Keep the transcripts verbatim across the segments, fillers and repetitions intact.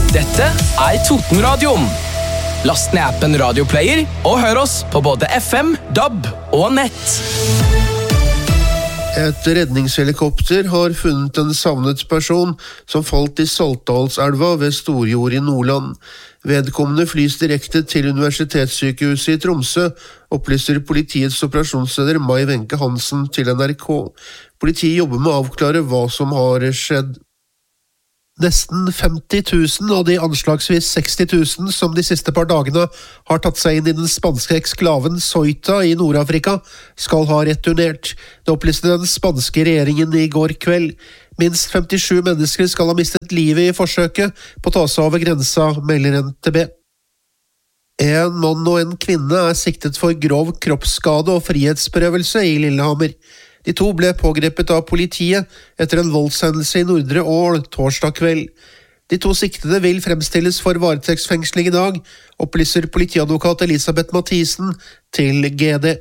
Dette er Totenradioen. Last ned appen Radioplayer og hør oss på både F M, D A B og nett. Et redningshelikopter har funnet en savnet person som falt i Saltdalselva ved Storjord i Nordland. Vedkommende flys direkte til Universitetssykehuset i Tromsø, opplyser politiets operasjonsleder Mai Wenche Hansen til N R K. Politiet jobber med å avklare hva som har skjedd. Nesten femti tusen av de anslagsvis seksti tusen som de siste par dagene har tatt seg inn i den spanske eksklaven Ceuta i Nord-Afrika, skal ha returnert. Det opplyste den spanske regjeringen i går kveld. Minst femtisju mennesker skal ha mistet livet i forsøket på å ta seg over grensa, melder N T B. En mann og en kvinne er siktet for grov kroppsskade og frihetsberøvelse i Lillehammer. De to ble pågrepet av politiet etter en voldshendelse i Nordre Ål torsdag kveld. De to siktede vil fremstilles for varetektsfengsling i dag, opplyser politiadvokat Elisabeth Mathisen til G D.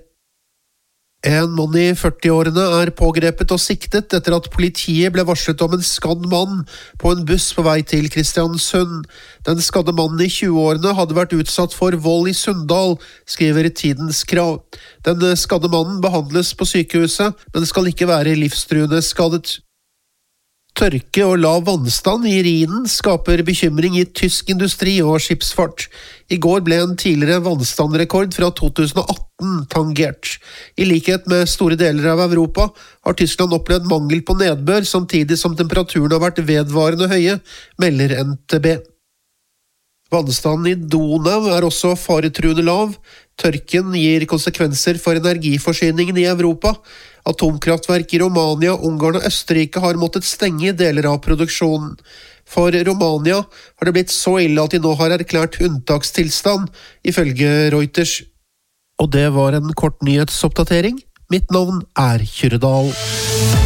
En mann i førti-årene er pågrepet og siktet etter at politiet ble varslet om en skadd mann på en buss på vei til Kristiansund. Den skadde mannen i tjue-årene hadde vært utsatt for vold i Sunndal, skriver Tidens Krav. Den skadde mannen behandles på sykehuset, men skal ikke være livstruende skadet. Tørke og lav vannstand i Rhinen skaper bekymring i tysk industri og skipsfart. I går ble en tidligere vannstandrekord fra to tusen og atten tangert. I likhet med store deler av Europa har Tyskland opplevd mangel på nedbør, samtidig som temperaturen har vært vedvarende høye, melder N T B. Vannstanden i Donau er også faretruende lav. Tørken gir konsekvenser for energiforsyningen i Europa. Atomkraftverk i Romania, Ungarn og Østerrike har måttet stenge deler av produksjonen. For Romania har det blitt så ille at de nå har erklært unntakstilstand, ifølge Reuters. Og det var en kort nyhetsoppdatering. Mitt navn er Kyrre Dahl.